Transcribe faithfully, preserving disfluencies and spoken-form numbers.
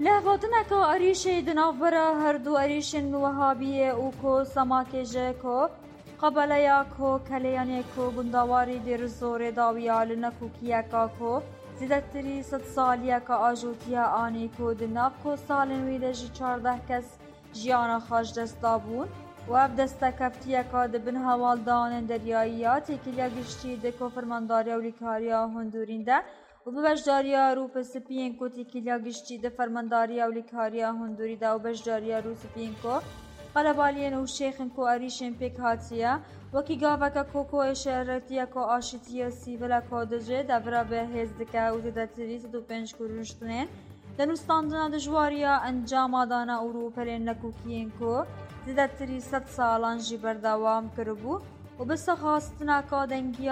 لهواتنك أريشي دنافرة هردو أريشن وهابية وكو سماكيجيكو قبلياكو كليانيكو بندواري دير الزور داوية لنكو كياكاكو زدتري ست ساليكا آجوتيا آنيكو دنافكو سالن ويدجي چارده كس جيانا خاش دستابون و اف دستکفتیکا دبن هوالدان دریایی‌ها تکیلیا گشتی دکو فرمانداریا و لیکاریا هندورین ده و ببشداریا رو پسپین کو تکیلیا گشتی ده فرمانداریا و لیکاریا هندوری ده و بشداریا رو سپین کو قلبالین و شیخن کو اریشن پیک هاتیا وکی گاوکا کوکو اشارتیا کو آشتیا سیولا کو دجه دورا به هزدکا و دتریس دو پنج کرونشتنین دنوستاندنا دجواریا انجام دانا اورو پرین لکوکین کو زدتری ست سالان جی بردوام کربو و بس خواستنا کا دنگی